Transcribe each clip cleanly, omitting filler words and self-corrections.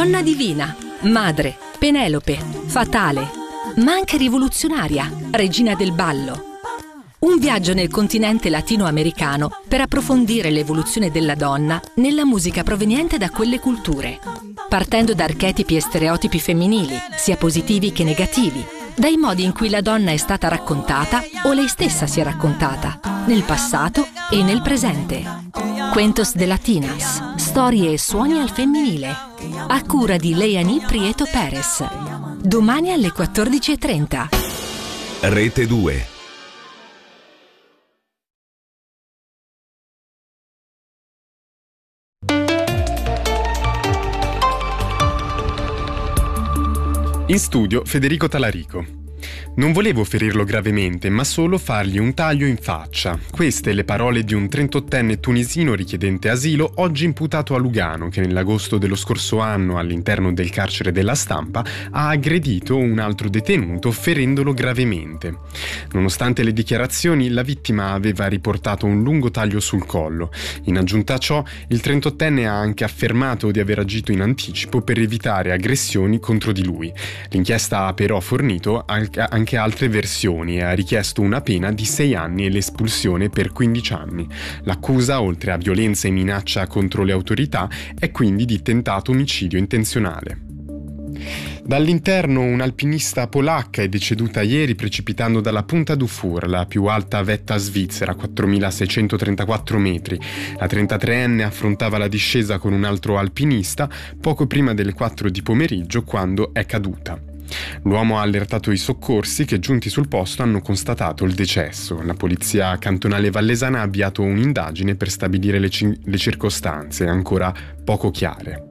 Donna divina, madre, Penelope, fatale, ma anche rivoluzionaria, regina del ballo. Un viaggio nel continente latinoamericano per approfondire l'evoluzione della donna nella musica proveniente da quelle culture, partendo da archetipi e stereotipi femminili, sia positivi che negativi, dai modi in cui la donna è stata raccontata o lei stessa si è raccontata, nel passato e nel presente. Cuentos de Latinas, storie e suoni al femminile, a cura di Leani Prieto Perez. Domani alle 14:30. Rete 2. In studio Federico Talarico. Non volevo ferirlo gravemente, ma solo fargli un taglio in faccia. Queste le parole di un 38enne tunisino richiedente asilo, oggi imputato a Lugano, che nell'agosto dello scorso anno, all'interno del carcere della Stampa, ha aggredito un altro detenuto ferendolo gravemente. Nonostante le dichiarazioni, la vittima aveva riportato un lungo taglio sul collo. In aggiunta a ciò, il 38enne ha anche affermato di aver agito in anticipo per evitare aggressioni contro di lui. L'inchiesta ha però fornito anche altre versioni e ha richiesto una pena di 6 anni e l'espulsione per 15 anni. L'accusa, oltre a violenza e minaccia contro le autorità, è quindi di tentato omicidio intenzionale. Dall'interno, un'alpinista polacca è deceduta ieri precipitando dalla Punta du Fur, la più alta vetta svizzera, 4.634 metri. La 33enne affrontava la discesa con un altro alpinista poco prima delle 4 di pomeriggio, quando è caduta. L'uomo ha allertato i soccorsi che, giunti sul posto, hanno constatato il decesso. La polizia cantonale vallesana ha avviato un'indagine per stabilire le circostanze, ancora poco chiare.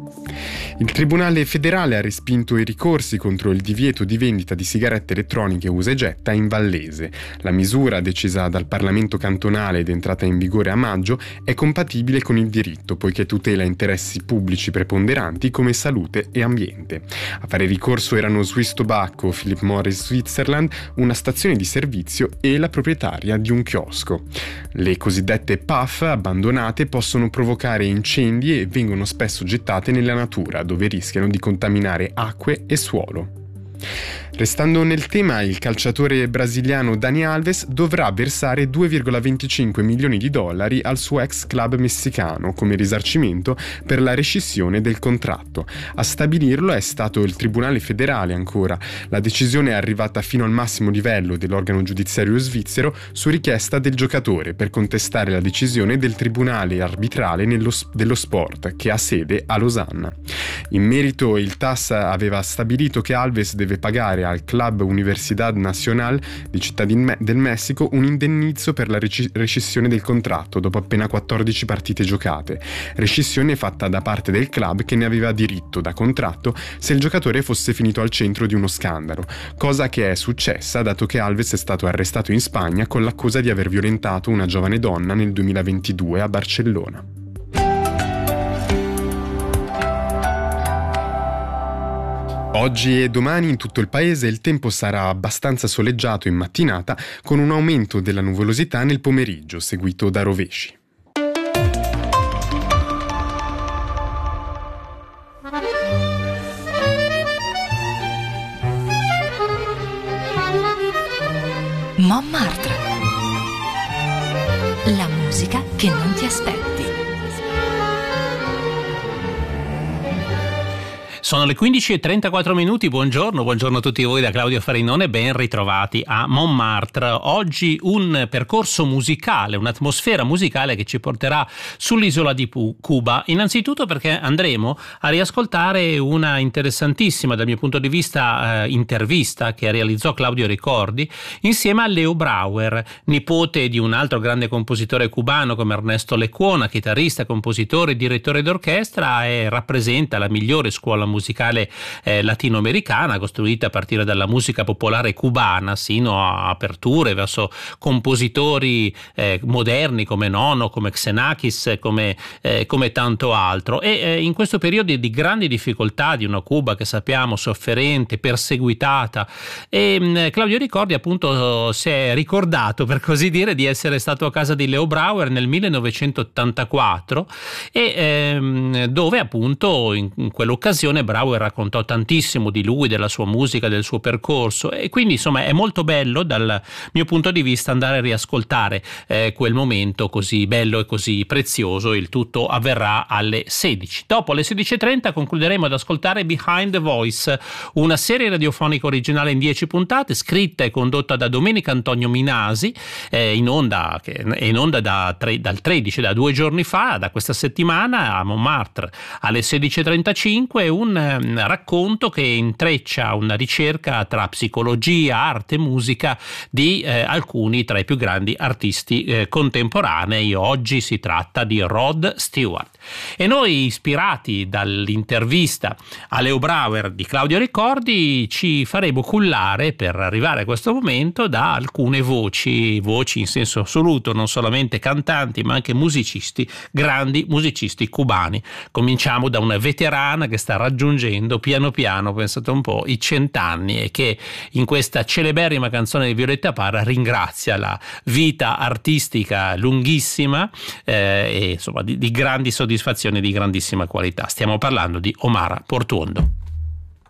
Il Tribunale federale ha respinto i ricorsi contro il divieto di vendita di sigarette elettroniche usa e getta in Vallese. La misura, decisa dal Parlamento cantonale ed entrata in vigore a maggio, è compatibile con il diritto, poiché tutela interessi pubblici preponderanti come salute e ambiente. A fare ricorso erano Swiss Tobacco, Philip Morris Switzerland, una stazione di servizio e la proprietaria di un chiosco. Le cosiddette PAF abbandonate possono provocare incendi e vengono spesso gettate nella natura, dove rischiano di contaminare acque e suolo. Restando nel tema, il calciatore brasiliano Dani Alves dovrà versare $2,25 milioni al suo ex club messicano come risarcimento per la rescissione del contratto. A stabilirlo è stato il Tribunale federale ancora. La decisione è arrivata fino al massimo livello dell'organo giudiziario svizzero su richiesta del giocatore per contestare la decisione del Tribunale arbitrale dello sport, che ha sede a Losanna. In merito, il TAS aveva stabilito che Alves deve pagare al Club Universidad Nacional di Città del Messico un indennizzo per la rescissione del contratto dopo appena 14 partite giocate, rescissione fatta da parte del club che ne aveva diritto da contratto se il giocatore fosse finito al centro di uno scandalo, cosa che è successa dato che Alves è stato arrestato in Spagna con l'accusa di aver violentato una giovane donna nel 2022 a Barcellona. Oggi e domani in tutto il paese il tempo sarà abbastanza soleggiato in mattinata, con un aumento della nuvolosità nel pomeriggio, seguito da rovesci. Montmartre. La musica che non ti aspetti. Sono le 15:34, buongiorno a tutti voi da Claudio Farinone, ben ritrovati a Montmartre. Oggi un percorso musicale, un'atmosfera musicale che ci porterà sull'isola di Cuba, innanzitutto perché andremo a riascoltare una interessantissima dal mio punto di vista intervista che realizzò Claudio Ricordi insieme a Leo Brauer, nipote di un altro grande compositore cubano come Ernesto Lecuona, chitarrista, compositore e direttore d'orchestra, e rappresenta la migliore scuola musicale musicale latinoamericana, costruita a partire dalla musica popolare cubana sino a aperture verso compositori moderni come Nono, come Xenakis, come tanto altro. E in questo periodo di grandi difficoltà di una Cuba che sappiamo sofferente, perseguitata, e Claudio Ricordi appunto si è ricordato, per così dire, di essere stato a casa di Leo Brauer nel 1984 e dove appunto in quell'occasione Brauer raccontò tantissimo di lui, della sua musica, del suo percorso, e quindi insomma è molto bello dal mio punto di vista andare a riascoltare quel momento così bello e così prezioso. Il tutto avverrà alle 16. Dopo alle 16:30 concluderemo ad ascoltare Behind the Voice, una serie radiofonica originale in 10 puntate, scritta e condotta da Domenico Antonio Minasi, in onda dal 13, da 2 giorni fa, da questa settimana, a Montmartre alle 16:35, un racconto che intreccia una ricerca tra psicologia, arte e musica di alcuni tra i più grandi artisti contemporanei. Oggi si tratta di Rod Stewart. E noi, ispirati dall'intervista a Leo Brauer di Claudio Ricordi, ci faremo cullare per arrivare a questo momento da alcune voci in senso assoluto, non solamente cantanti ma anche musicisti, grandi musicisti cubani. Cominciamo da una veterana che sta raggiungendo piano piano, pensate un po', i 100 anni e che in questa celeberrima canzone di Violetta Parra ringrazia la vita artistica lunghissima e insomma di grandi soddisfazioni, di grandissima qualità. Stiamo parlando di Omara Portuondo.